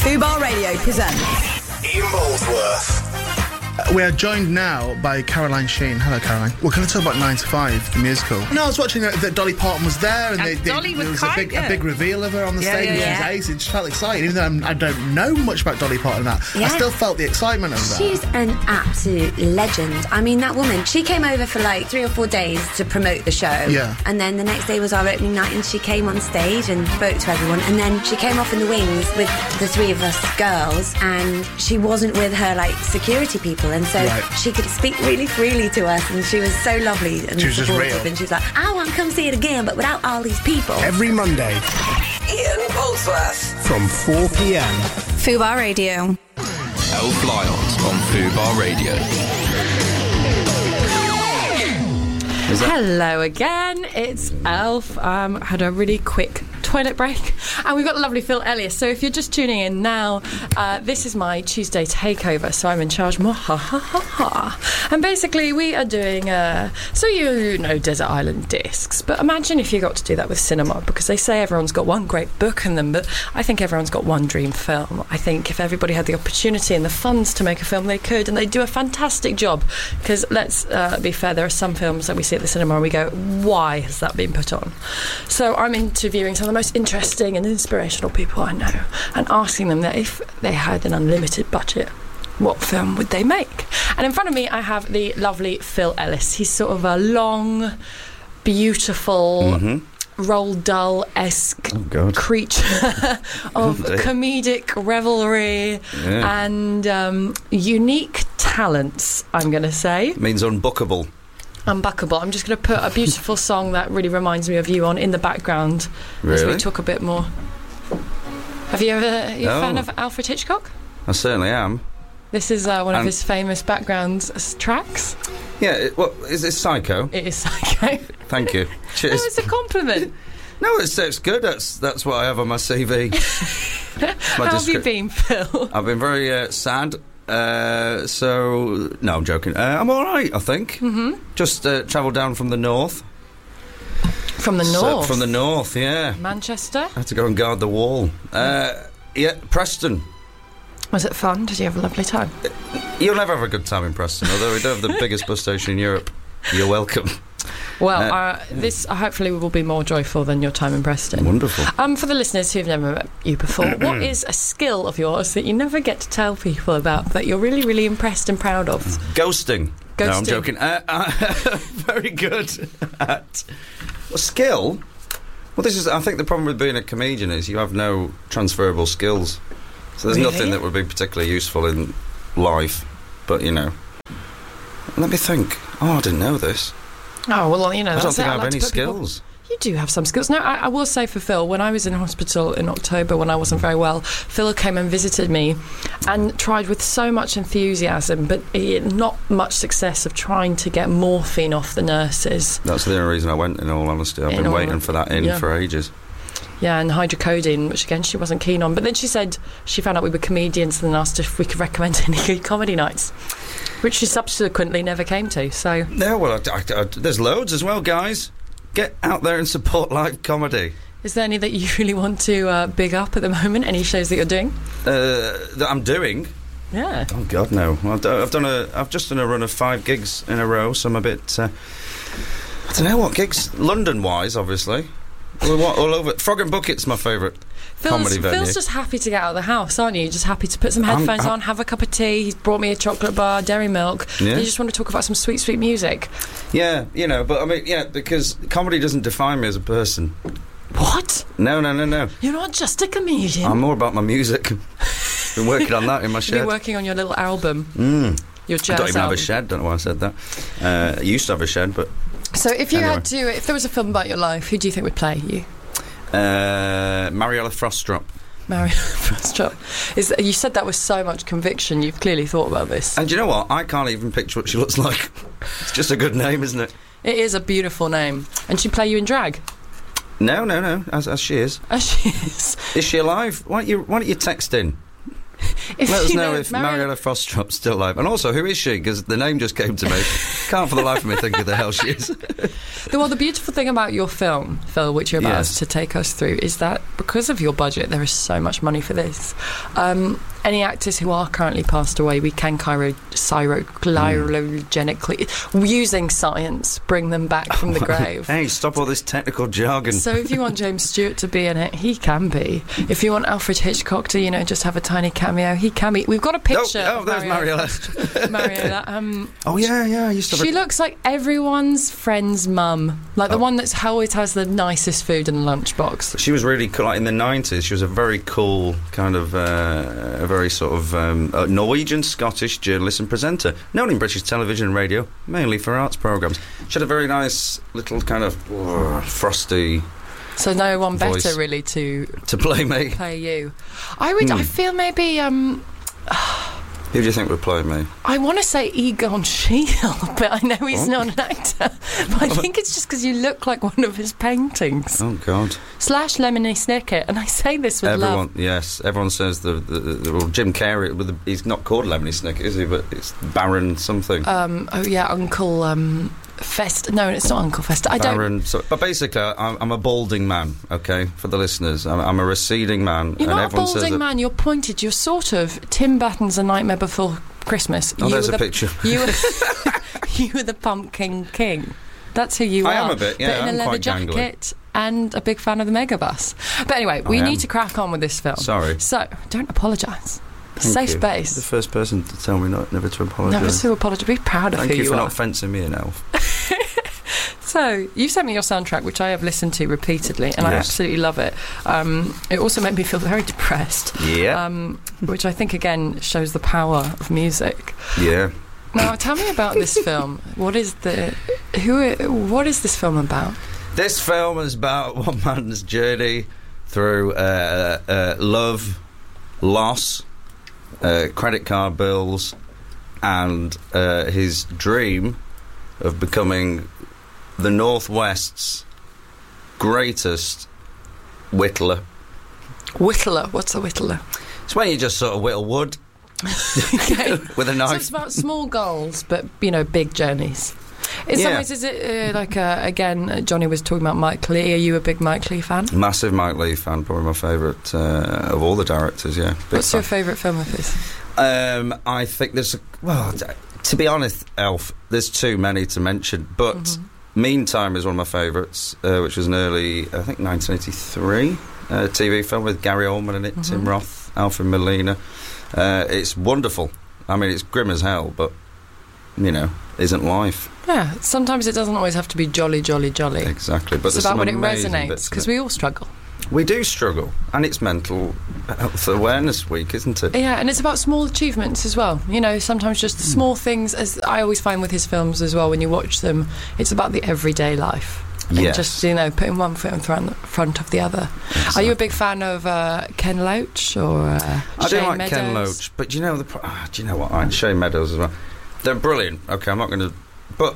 Fubar Radio presents Ian Molesworth. We are joined now by Caroline Sheen. Hello, Caroline. We're going to talk about 9 to 5, the musical. No, I was watching that Dolly Parton was there, and Dolly was there was a big reveal of her on the stage, which was ace. It just felt exciting, even though I don't know much about Dolly Parton. I still felt the excitement of that. She's an absolute legend. I mean, that woman, she came over for like 3 or 4 days to promote the show. Yeah. And then the next day was our opening night, and she came on stage and spoke to everyone. And then she came off in the wings with the 3 of us girls, and she wasn't with her like security people, and so she could speak really freely to us, and she was so lovely and she was supportive. just real. And she was like, I want to come see it again, but without all these people. Every Monday, Ian Molesworth from 4 p.m. Fubar Radio. Elf Lyons on Fubar Radio. Hello again, it's Elf. Had a really quick toilet break, and we've got the lovely Phil Ellis. So if you're just tuning in now, this is my Tuesday takeover, so I'm in charge. And basically we are doing so you know Desert Island Discs, but imagine if you got to do that with cinema, because they say everyone's got one great book in them, but I think everyone's got one dream film. I think if everybody had the opportunity and the funds to make a film, they could, and they do a fantastic job, because let's be fair, there are some films that we see at the cinema and we go, why has that been put on? So I'm interviewing some of the most interesting and inspirational people I know, and asking them that if they had an unlimited budget, what film would they make? And in front of me I have the lovely Phil Ellis. He's sort of a long, beautiful, Roald Dahl-esque creature of comedic revelry and unique talents, I'm going to say. It means unbookable. Unbuckable. I'm just going to put a beautiful song that really reminds me of you on in the background as we talk a bit more. Are you a fan of Alfred Hitchcock? I certainly am. This is one of his famous background tracks. Yeah, is it Psycho? It is Psycho. Thank you. Cheers. No, it's a compliment. No, it's good. That's what I have on my CV. How have you been, Phil? I've been very sad. So no, I'm joking. I'm all right, I think. Just travelled down from the north. From the north? From the north, yeah. Manchester? I had to go and guard the wall. Yeah, Preston. Was it fun? Did you have a lovely time? You'll never have a good time in Preston, although we don't have the biggest bus station in Europe. You're welcome. Well, this hopefully will be more joyful than your time in Preston. Wonderful. For the listeners who've never met you before, what is a skill of yours that you never get to tell people about, that you're really, really impressed and proud of? Ghosting. No, I'm joking. Very good at a skill. Well, I think the problem with being a comedian is you have no transferable skills. So there's nothing that would be particularly useful in life. But, let me think. Oh, I didn't know this. Oh, well, I don't think I have any skills. You do have some skills. No, I will say for Phil, when I was in hospital in October when I wasn't very well, Phil came and visited me and tried with so much enthusiasm, but not much success, of trying to get morphine off the nurses. That's the only reason I went, in all honesty. I've been waiting for that for ages. Yeah, and hydrocodone, which again she wasn't keen on. But then she said she found out we were comedians and then asked if we could recommend any good comedy nights, which she subsequently never came to. So yeah, well, there's loads as well, guys. Get out there and support live comedy. Is there any that you really want to big up at the moment? Any shows that you're doing? That I'm doing? Yeah. Oh God, no. I've just done a run of 5 gigs in a row, so I'm a bit. I don't know what gigs. London-wise, obviously. All over. Frog and Bucket's my favourite comedy venue. Phil's just happy to get out of the house, aren't you? Just happy to put some headphones on, have a cup of tea. He's brought me a chocolate bar, dairy milk. Yeah. You just want to talk about some sweet, sweet music. Yeah, but I mean, because comedy doesn't define me as a person. What? No. You're not just a comedian. I'm more about my music. Been working on that in my shed. You've been working on your little album. Your jazz I don't even album. have a shed. Don't know why I said that. I used to have a shed, but. So if you had to, if there was a film about your life, who do you think would play you? Mariella Frostrup. Mariella Frostrup. You said that with so much conviction. You've clearly thought about this. And do you know what? I can't even picture what she looks like. It's just a good name, isn't it? It is a beautiful name. And she'd play you in drag? No. As she is. As she is. Is she alive? Why don't you text in? Let us know if Mariella Frostrup's still alive. And also, who is she? Because the name just came to me. Can't for the life of me think of the hell she is. Well, the beautiful thing about your film, Phil, which you're about to take us through, is that because of your budget, there is so much money for this. Any actors who are currently passed away, we can cryogenically, using science, bring them back from the grave. Hey, stop all this technical jargon. So if you want James Stewart to be in it, he can be. If you want Alfred Hitchcock to, just have a tiny cameo, he can be. We've got a picture. Oh, there's Mariella. Mariella. I used to. She looks like everyone's friend's mum, like the one that's always has the nicest food in the lunchbox. She was really cool. Like in the 90s, she was a very cool kind of, a very sort of Norwegian Scottish journalist and presenter, known in British television and radio, mainly for arts programmes. She had a very nice little kind of frosty. So no one voice better really to play me. Play you. I feel maybe. Who do you think would play me? I want to say Egon Schiele, but I know he's not an actor. But I think it's just because you look like one of his paintings. Oh, God. / Lemony Snicket, and I say this with love. Yes, everyone says the Jim Carrey, he's not called Lemony Snicket, is he? But it's Baron something. Uncle Fest. No, it's not Uncle Fest. But basically, I'm a balding man, okay, for the listeners. I'm a receding man. You're not a balding man, you're pointed. You're sort of Tim Burton's A Nightmare Before Christmas. Oh, there's a picture. You were the Pumpkin King. That's who you are. I am a bit, yeah. But in a leather jacket and a big fan of the Megabus. But anyway, we need to crack on with this film. Sorry. So, don't apologise. Safe space. You're the first person to tell me never to apologise. Never to apologise. Be proud of who you are. Thank you for not fencing me an elf. So, you sent me your soundtrack, which I have listened to repeatedly, and I absolutely love it. It also made me feel very depressed. Yeah. Which I think, again, shows the power of music. Yeah. Now, tell me about this film. What is this film about? This film is about one man's journey through love, loss, credit card bills, and his dream of becoming the Northwest's greatest whittler. Whittler? What's a whittler? It's when you just sort of whittle wood with a knife. So it's about small goals, but, big journeys. In some ways, is it again, Johnny was talking about Mike Leigh. Are you a big Mike Leigh fan? Massive Mike Leigh fan, probably my favourite of all the directors, yeah. What's your favourite film of his? I think there's to be honest, Elf, there's too many to mention, but Meantime is one of my favourites, which was an early, I think 1983 TV film with Gary Oldman in it, Tim Roth, Alfred Molina. It's wonderful. I mean, it's grim as hell, but isn't life. Yeah, sometimes it doesn't always have to be jolly, jolly, jolly. Exactly. But it's about when it resonates, because we all struggle. We do struggle, and it's Mental Health Awareness Week, isn't it? Yeah, and it's about small achievements as well. Sometimes just the small things, as I always find with his films as well, when you watch them, it's about the everyday life. Yes. Just, putting one foot in front of the other. Exactly. Are you a big fan of Ken Loach or I do like Meadows? Ken Loach, but do you know what? Shane Meadows as well. They're brilliant. Okay, I'm not going to... But...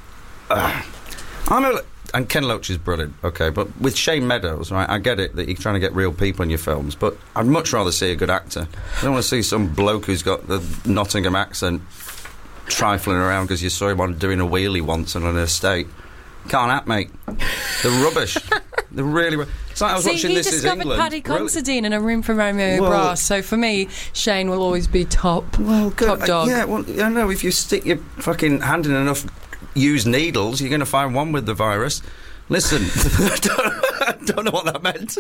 And Ken Loach is brilliant, okay, but with Shane Meadows, right, I get it that you're trying to get real people in your films, but I'd much rather see a good actor. I don't want to see some bloke who's got the Nottingham accent trifling around because you saw him doing a wheelie once on an estate. Can't act, mate. They're rubbish. They're really... It's like I was watching This Is England. He discovered Paddy Considine in A Room for Romeo Brass, so for me, Shane will always be top dog. Yeah, well, I know, if you stick your fucking hand in enough used needles, you're going to find one with the virus. Listen, I don't know what that meant.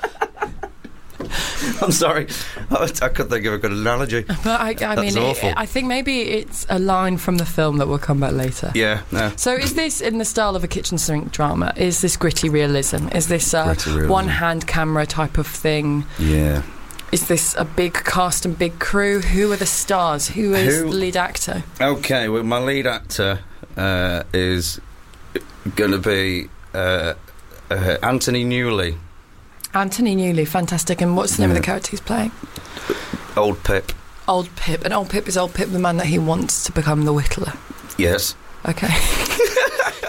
I'm sorry. I couldn't think of a good analogy. But I mean, I think maybe it's a line from the film that will come back later. Yeah, no. So is this in the style of a kitchen sink drama? Is this gritty realism? Is this a one-hand camera type of thing? Yeah. Is this a big cast and big crew? Who are the stars? Who is the lead actor? Okay, well, my lead actor is going to be Anthony Newley. Anthony Newley, fantastic. And what's the name of the character he's playing? Old Pip. Old Pip. And Old Pip is Old Pip, the man that he wants to become the Whittler. Yes. Okay.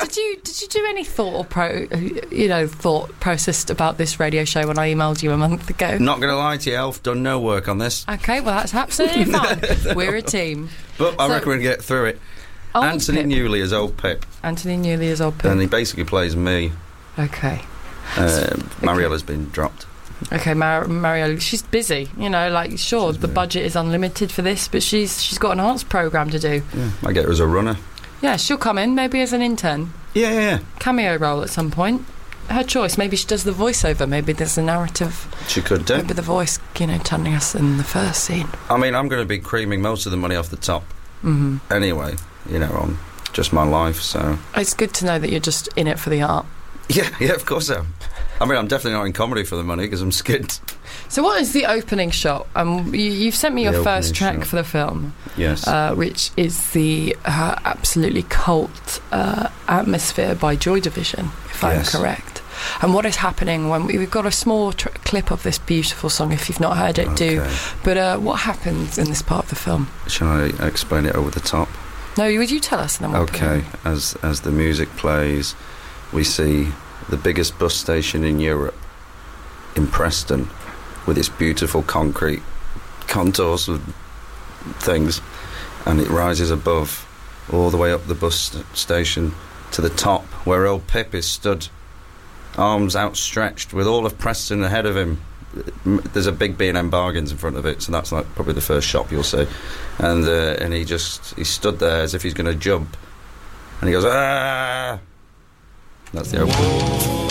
Did you do any thought process about this radio show when I emailed you a month ago? Not going to lie to you, Elf. Done no work on this. Okay, well that's absolutely fine. We're a team. But I reckon we'll get through it. Anthony Newley as Old Pip. Anthony Newley as Old Pip. And he basically plays me. Okay. Mariella's been dropped. Okay, Mariella, she's busy. The budget is unlimited for this, but she's got an arts programme to do. Yeah, I get her as a runner. Yeah, she'll come in, maybe as an intern. Yeah. Cameo role at some point. Her choice. Maybe she does the voiceover. Maybe there's a narrative. She could do. Maybe the voice, telling us in the first scene. I mean, I'm going to be creaming most of the money off the top. Mm-hmm. Anyway, on just my life, so... It's good to know that you're just in it for the art. Yeah, of course I am. I mean, I'm definitely not in comedy for the money because I'm skint. So what is the opening shot? You've sent me your first track for the film. Yes. Which is the absolutely cult Atmosphere by Joy Division, if I'm correct. And what is happening when we've got a small clip of this beautiful song, if you've not heard it, do. But what happens in this part of the film? Shall I explain it over the top? No, would you tell us? And then okay, as the music plays, we see the biggest bus station in Europe, in Preston, with its beautiful concrete contours of things, and it rises above, all the way up the bus station to the top, where Old Pip is stood, arms outstretched, with all of Preston ahead of him. There's a big B&M Bargains in front of it, so that's like probably the first shop you'll see. And he stood there as if he's going to jump, and he goes, "Ah!" That's the opening.